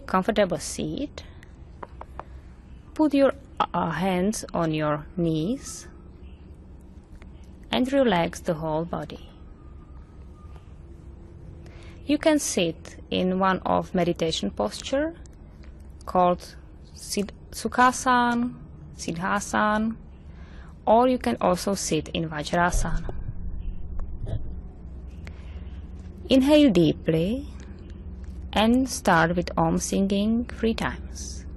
comfortable seat. Put your hands on your knees and relax the whole body. You can sit in one of meditation posture called Sukhasana, Siddhasana, or you can also sit in Vajrasana. Inhale deeply and start with Om singing 3 times.